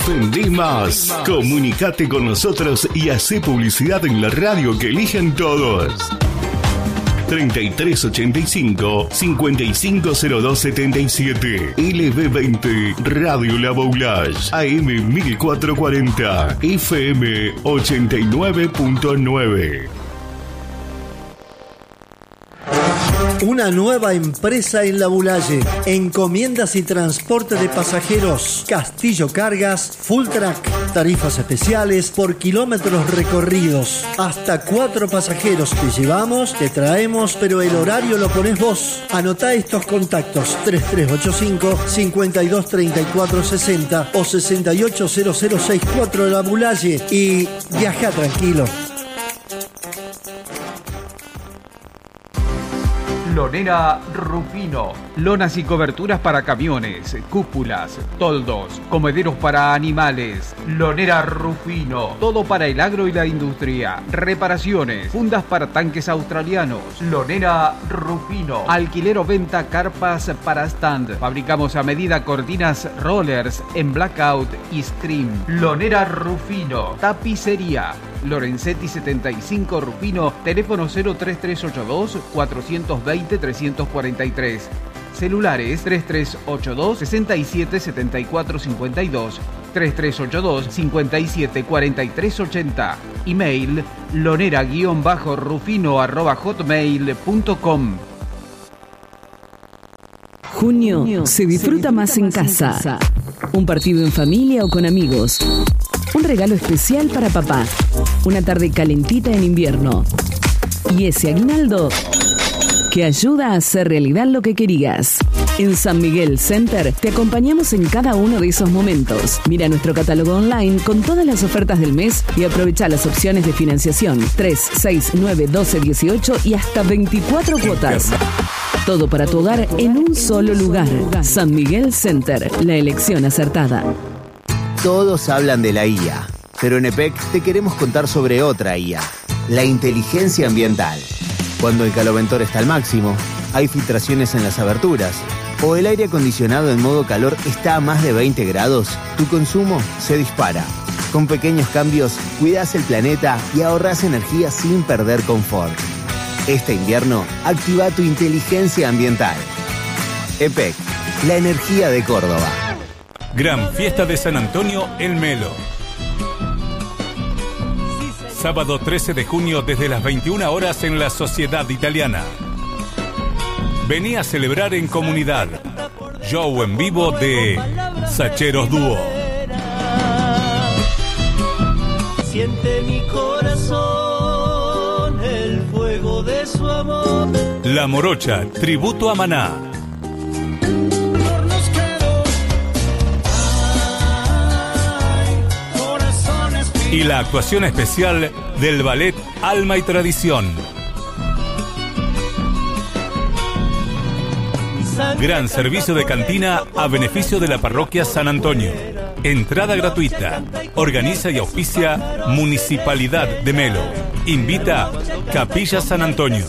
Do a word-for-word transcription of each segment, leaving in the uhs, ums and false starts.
Vendé más. Comunicate con nosotros y hacé publicidad en la radio que eligen todos. treinta y tres ochenta y cinco, cincuenta y cinco cero dos setenta y siete. L B veinte Radio La Boulage. A M mil cuatrocientos cuarenta. F M ochenta y nueve punto nueve. Una nueva empresa en La Boulaye. Encomiendas y transporte de pasajeros. Castillo Cargas, Full Track. Tarifas especiales por kilómetros recorridos. Hasta cuatro pasajeros te llevamos, te traemos, pero el horario lo pones vos. Anotá estos contactos: treinta y tres ochenta y cinco, cincuenta y dos treinta y cuatro sesenta o sesenta y ocho cero cero sesenta y cuatro de La Boulaye y viaja tranquilo. Lonera Rufino. Lonas y coberturas para camiones, cúpulas, toldos, comederos para animales. Lonera Rufino. Todo para el agro y la industria. Reparaciones, fundas para tanques australianos. Lonera Rufino. Alquiler o venta carpas para stand. Fabricamos a medida cortinas rollers en blackout y scream. Lonera Rufino. Tapicería. Lorenzetti setenta y cinco Rufino, teléfono cero tres tres ocho dos, cuatro dos cero, tres cuatro tres. Celulares tres tres ocho dos, seis siete siete cuatro cinco dos, tres tres ocho dos, cinco siete cuatro tres ocho cero. Email lonera-rufino arroba hotmail punto com. Junio se disfruta más en casa. Un partido en familia o con amigos. Un regalo especial para papá. Una tarde calentita en invierno. Y ese aguinaldo que ayuda a hacer realidad lo que querías. En San Miguel Center te acompañamos en cada uno de esos momentos. Mira nuestro catálogo online con todas las ofertas del mes y aprovecha las opciones de financiación tres, seis, nueve, doce, dieciocho y hasta veinticuatro cuotas. Todo para tu hogar en un solo lugar. San Miguel Center, la elección acertada. Todos hablan de la I A, pero en E P E C te queremos contar sobre otra I A, la inteligencia ambiental. Cuando el caloventor está al máximo, hay filtraciones en las aberturas, o el aire acondicionado en modo calor está a más de veinte grados, tu consumo se dispara. Con pequeños cambios, cuidas el planeta y ahorras energía sin perder confort. Este invierno, activa tu inteligencia ambiental. E P E C, la energía de Córdoba. Gran Fiesta de San Antonio en Melo. Sábado trece de junio desde las veintiuna horas en la Sociedad Italiana. Vení a celebrar en comunidad. Show en vivo de Sacheros Dúo. Siente mi corazón el fuego de su amor. La Morocha, tributo a Maná. Y la actuación especial del ballet Alma y Tradición. Gran servicio de cantina a beneficio de la parroquia San Antonio. Entrada gratuita. Organiza y auspicia Municipalidad de Melo. Invita Capilla San Antonio.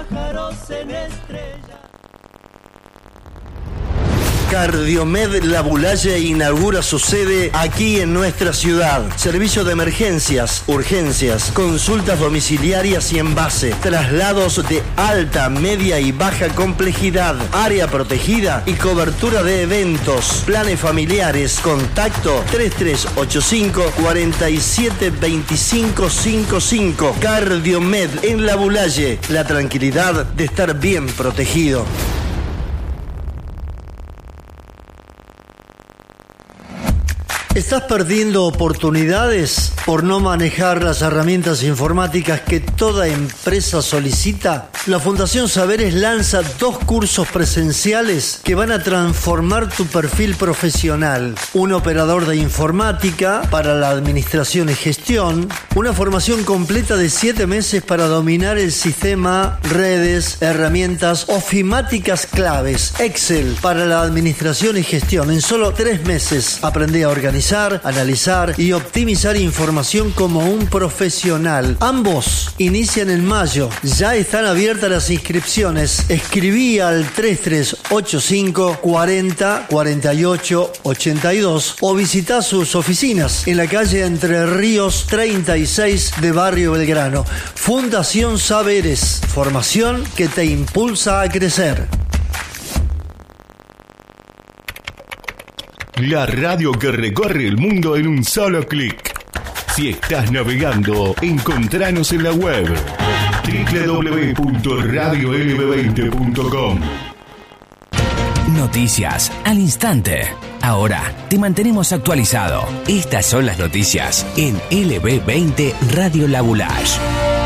Cardiomed La Boulaye inaugura su sede aquí en nuestra ciudad. Servicio de emergencias, urgencias, consultas domiciliarias y en base, traslados de alta, media y baja complejidad, área protegida y cobertura de eventos, planes familiares. Contacto tres tres ocho cinco, cuatro siete dos cinco cinco cinco. Cardiomed en La Boulaye, la tranquilidad de estar bien protegido. ¿Estás perdiendo oportunidades por no manejar las herramientas informáticas que toda empresa solicita? La Fundación Saberes lanza dos cursos presenciales que van a transformar tu perfil profesional. Un operador de informática para la administración y gestión. Una formación completa de siete meses para dominar el sistema, redes, herramientas ofimáticas claves. Excel para la administración y gestión. En solo tres meses aprendí a organizar, analizar y optimizar información como un profesional. Ambos inician en mayo. Ya están abiertos abiertas las inscripciones. Escribí al tres tres ocho cinco cuarenta cuarenta y ocho ochenta y dos o visita sus oficinas en la calle Entre Ríos treinta y seis de Barrio Belgrano. Fundación Saberes, formación que te impulsa a crecer. La radio que recorre el mundo en un solo clic. Si estás navegando, encontranos en la web doble u doble u doble u punto radio l b veinte punto com. Noticias al instante. Ahora te mantenemos actualizado. Estas son las noticias en L B veinte Radio Labulage.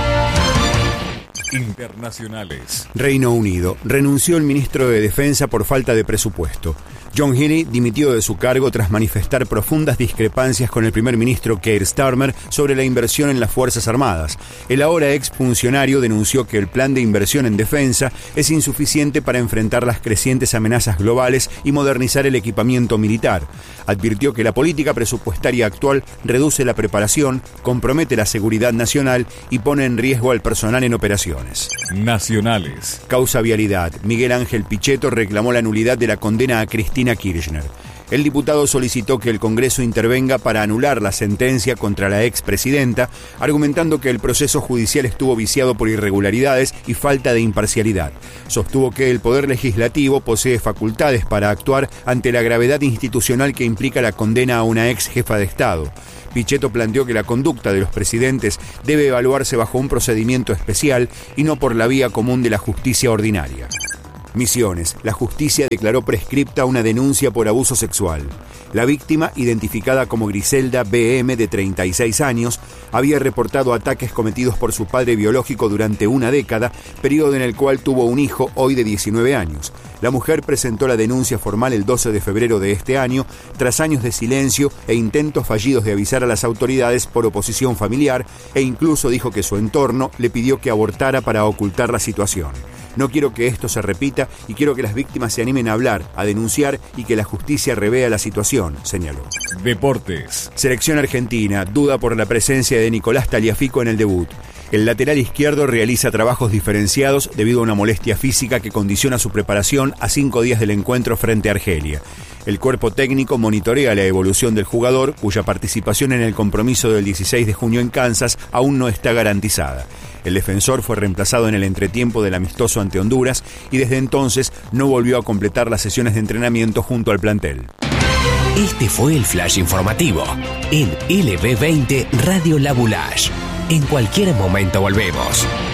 Internacionales. Reino Unido. Renunció el ministro de Defensa por falta de presupuesto. John Healey dimitió de su cargo tras manifestar profundas discrepancias con el primer ministro Keir Starmer sobre la inversión en las Fuerzas Armadas. El ahora exfuncionario denunció que el plan de inversión en defensa es insuficiente para enfrentar las crecientes amenazas globales y modernizar el equipamiento militar. Advirtió que la política presupuestaria actual reduce la preparación, compromete la seguridad nacional y pone en riesgo al personal en operaciones. Nacionales. Causa vialidad. Miguel Ángel Pichetto reclamó la nulidad de la condena a Cristina Kirchner. El diputado solicitó que el Congreso intervenga para anular la sentencia contra la expresidenta, argumentando que el proceso judicial estuvo viciado por irregularidades y falta de imparcialidad. Sostuvo que el Poder Legislativo posee facultades para actuar ante la gravedad institucional que implica la condena a una ex jefa de Estado. Pichetto planteó que la conducta de los presidentes debe evaluarse bajo un procedimiento especial y no por la vía común de la justicia ordinaria. Misiones. La justicia declaró prescripta una denuncia por abuso sexual. La víctima, identificada como Griselda B M de treinta y seis años, había reportado ataques cometidos por su padre biológico durante una década, periodo en el cual tuvo un hijo hoy de diecinueve años. La mujer presentó la denuncia formal el doce de febrero de este año, tras años de silencio e intentos fallidos de avisar a las autoridades por oposición familiar, e incluso dijo que su entorno le pidió que abortara para ocultar la situación. No quiero que esto se repita y quiero que las víctimas se animen a hablar, a denunciar y que la justicia revea la situación, señaló. Deportes. Selección argentina, duda por la presencia de Nicolás Tagliafico en el debut. El lateral izquierdo realiza trabajos diferenciados debido a una molestia física que condiciona su preparación a cinco días del encuentro frente a Argelia. El cuerpo técnico monitorea la evolución del jugador, cuya participación en el compromiso del dieciséis de junio en Kansas aún no está garantizada. El defensor fue reemplazado en el entretiempo del amistoso ante Honduras y desde entonces no volvió a completar las sesiones de entrenamiento junto al plantel. Este fue el flash informativo en L B veinte Radio Labulage. En cualquier momento volvemos.